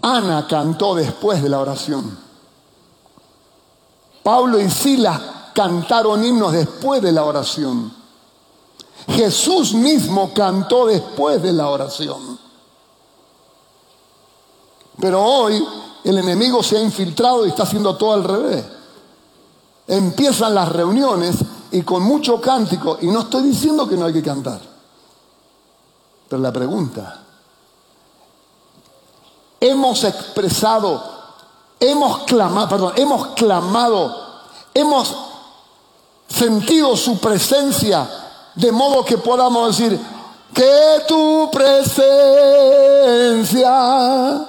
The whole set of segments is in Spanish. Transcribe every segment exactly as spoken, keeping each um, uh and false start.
Ana cantó después de la oración. Pablo y Silas cantaron himnos después de la oración. Jesús mismo cantó después de la oración. Pero hoy el enemigo se ha infiltrado y está haciendo todo al revés. Empiezan las reuniones y con mucho cántico, y no estoy diciendo que no hay que cantar, pero la pregunta: hemos expresado, hemos clamado, perdón, hemos clamado, hemos sentido su presencia de modo que podamos decir que tu presencia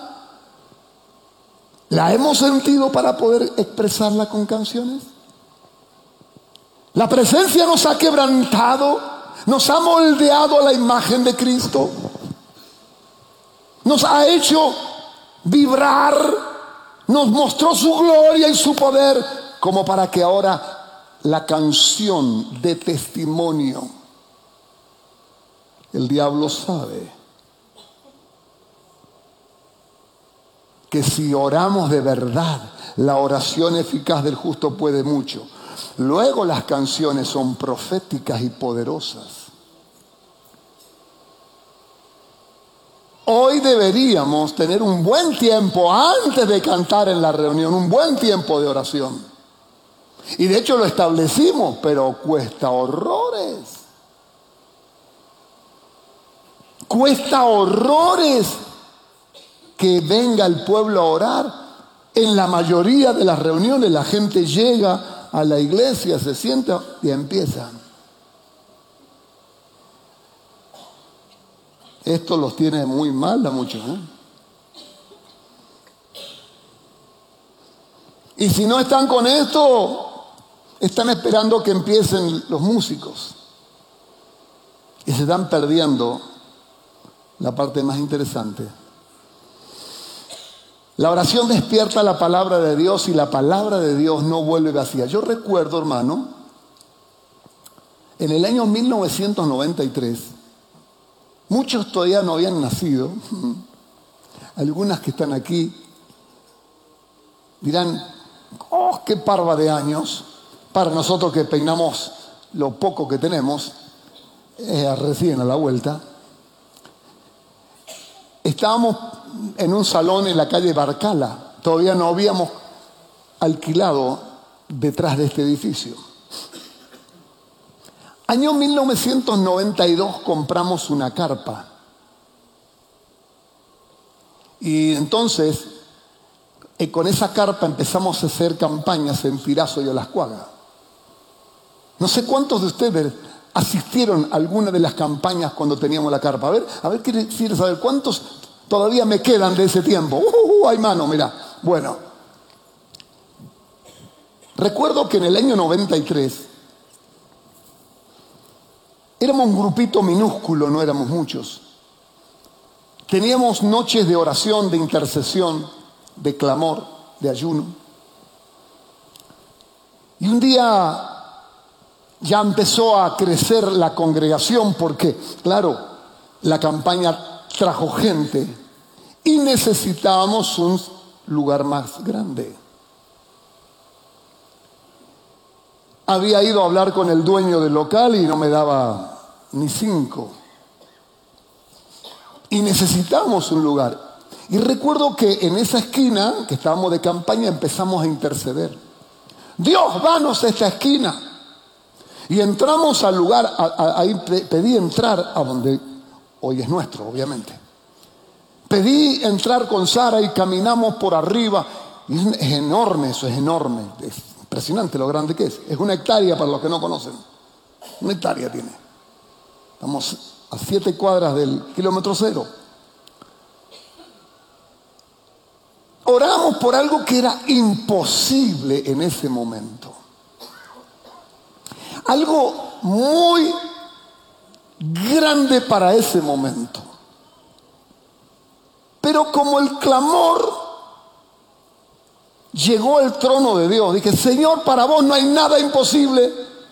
la hemos sentido para poder expresarla con canciones. La presencia nos ha quebrantado, nos ha moldeado a la imagen de Cristo, nos ha hecho vibrar, nos mostró su gloria y su poder, como para que ahora la canción de testimonio. El diablo sabe que si oramos de verdad, la oración eficaz del justo puede mucho. Luego las canciones son proféticas y poderosas. Hoy deberíamos tener un buen tiempo antes de cantar en la reunión, un buen tiempo de oración. Y de hecho lo establecimos, pero cuesta horrores. Cuesta horrores que venga el pueblo a orar. En la mayoría de las reuniones la gente llega a la iglesia, se sienta y empieza. Esto los tiene muy mal a muchos, ¿eh? Y si no están con esto, están esperando que empiecen los músicos. Y se están perdiendo la parte más interesante. La oración despierta la palabra de Dios y la palabra de Dios no vuelve vacía. Yo recuerdo, hermano, en el año mil novecientos noventa y tres, muchos todavía no habían nacido. Algunas que están aquí dirán, oh, qué parva de años. Para nosotros que peinamos lo poco que tenemos, eh, recién a la vuelta. Estábamos en un salón en la calle Barcala. Todavía no habíamos alquilado detrás de este edificio. Año mil novecientos noventa y dos compramos una carpa. Y entonces, eh, con esa carpa empezamos a hacer campañas en Firazo y Olascuaga. No sé cuántos de ustedes asistieron a alguna de las campañas cuando teníamos la carpa. A ver, a ver, quiero saber cuántos todavía me quedan de ese tiempo. Uh, uh, hay mano, mira. Bueno, recuerdo que en el año noventa y tres éramos un grupito minúsculo, no éramos muchos. Teníamos noches de oración, de intercesión, de clamor, de ayuno. Y un día ya empezó a crecer la congregación porque, claro, la campaña trajo gente y necesitábamos un lugar más grande. Había ido a hablar con el dueño del local y no me daba ni cinco. Y necesitamos un lugar. Y recuerdo que en esa esquina, que estábamos de campaña, empezamos a interceder. Dios, danos esta esquina. Y entramos al lugar, a, a, ahí pedí entrar a donde hoy es nuestro, obviamente. Pedí entrar con Sara y caminamos por arriba. Y es, es enorme, eso es enorme. Es impresionante lo grande que es. Es una hectárea para los que no conocen. Una hectárea tiene. Estamos a siete cuadras del kilómetro cero. Oramos por algo que era imposible en ese momento. Algo muy grande para ese momento. Pero como el clamor llegó al trono de Dios, dije, Señor, para vos no hay nada imposible.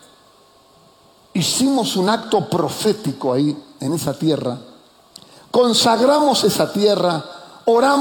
Hicimos un acto profético ahí, en esa tierra. Consagramos esa tierra, oramos.